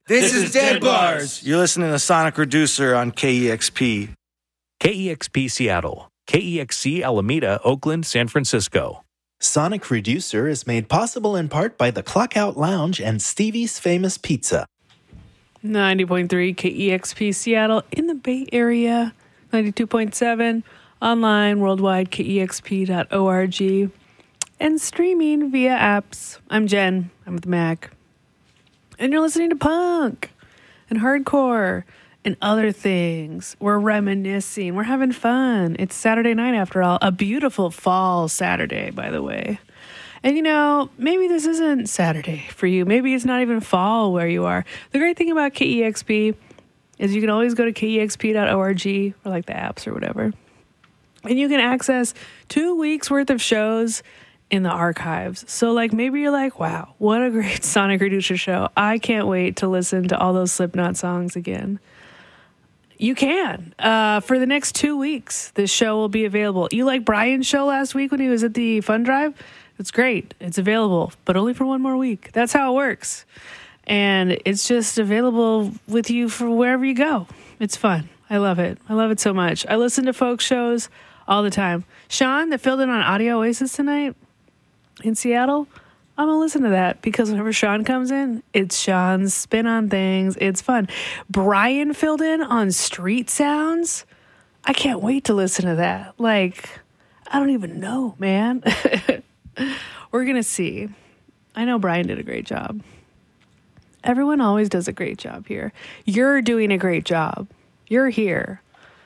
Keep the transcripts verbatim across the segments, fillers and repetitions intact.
This is Dead Bars. You're listening to Sonic Reducer on K E X P. K E X P Seattle, K E X C Alameda, Oakland, San Francisco. Sonic Reducer is made possible in part by the Clockout Lounge and Stevie's Famous Pizza. ninety point three K E X P Seattle in the Bay Area, ninety-two point seven online, worldwide, K E X P dot org, and streaming via apps. I'm Jen. I'm with Mac. And you're listening to punk and hardcore and other things. We're reminiscing. We're having fun. It's Saturday night, after all. A beautiful fall Saturday, by the way. And, you know, maybe this isn't Saturday for you. Maybe it's not even fall where you are. The great thing about K E X P is you can always go to K E X P dot org, or like the apps or whatever. And you can access two weeks worth of shows in the archives. So, like, maybe you're like, wow, what a great Sonic Reducer show. I can't wait to listen to all those Slipknot songs again. You can. Uh, for the next two weeks, this show will be available. You like Brian's show last week when he was at the Fun Drive? It's great. It's available, but only for one more week. That's how it works. And it's just available with you for wherever you go. It's fun. I love it. I love it so much. I listen to folk shows all the time. Sean, that filled in on Audio Oasis tonight in Seattle, I'm going to listen to that because whenever Sean comes in, it's Sean's spin on things. It's fun. Brian filled in on Street Sounds. I can't wait to listen to that. Like, I don't even know, man. We're going to see. I know Brian did a great job. Everyone always does a great job here. You're doing a great job. You're here.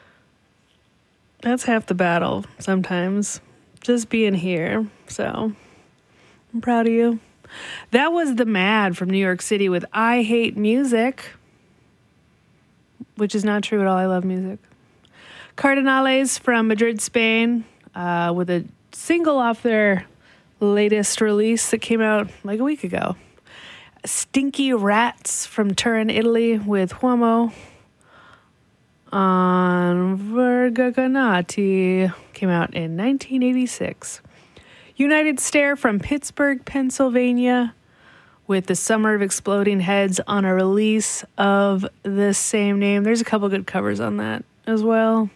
That's half the battle sometimes. Just being here. So I'm proud of you. That was The Mad from New York City with I Hate Music, which is not true at all. I love music. Cardinales from Madrid, Spain, uh, with a single off their latest release that came out like a week ago. Stinky Rats from Turin, Italy with Uomo on Vergaganati, came out in nineteen eighty-six. United Stare from Pittsburgh, Pennsylvania, with The Summer of Exploding Heads on a release of the same name. There's a couple good covers on that as well.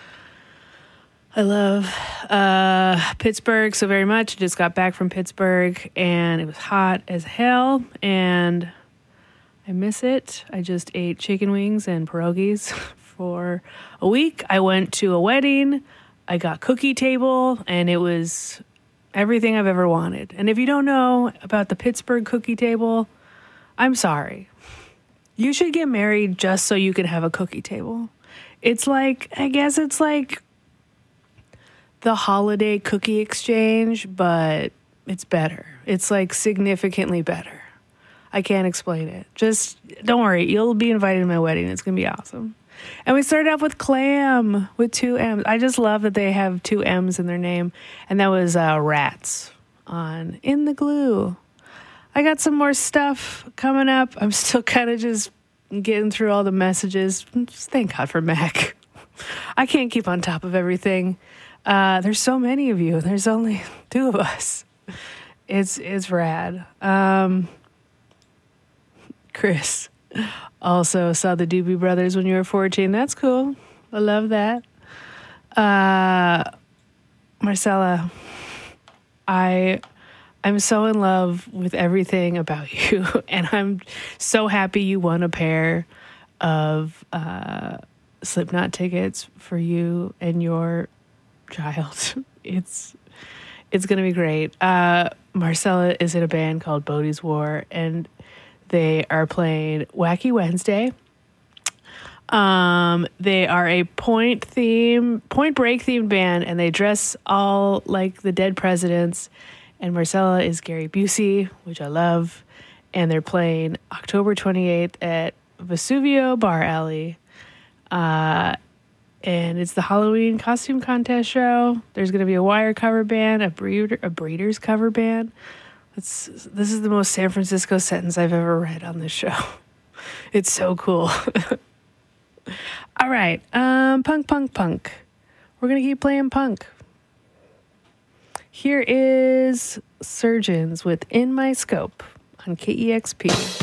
I love uh, Pittsburgh so very much. I just got back from Pittsburgh, and it was hot as hell, and I miss it. I just ate chicken wings and pierogies for a week. I went to a wedding. I got cookie table, and it was everything I've ever wanted. And if you don't know about the Pittsburgh cookie table, I'm sorry. You should get married just so you can have a cookie table. It's like, I guess it's like the holiday cookie exchange, but it's better. It's like significantly better. I can't explain it. Just don't worry. You'll be invited to my wedding. It's going to be awesome. And we started off with Clam with two M's. I just love that they have two M's in their name. And that was uh, Rats on In the Glue. I got some more stuff coming up. I'm still kind of just getting through all the messages. Just thank God for Mac. I can't keep on top of everything. Uh, there's so many of you. There's only two of us. It's it's rad. Um, Chris also saw the Doobie Brothers when you were fourteen. That's cool. I love that. Uh, Marcella, I I'm so in love with everything about you, and I'm so happy you won a pair of uh, Slipknot tickets for you and your child. It's it's gonna be great. Uh, Marcella is in a band called Bodhi's War, and they are playing Wacky Wednesday. Um, they are a point theme, Point Break themed band, and they dress all like the dead presidents. And Marcella is Gary Busey, which I love. And they're playing October twenty-eighth at Vesuvio Bar Alley. Uh, and it's the Halloween costume contest show. There's going to be a Wire cover band, a breeder, a Breeders cover band. It's, this is the most San Francisco sentence I've ever read on this show. It's so cool. All right. Um, punk, punk, punk. We're going to keep playing punk. Here is Surgeons with In My Scope on K E X P.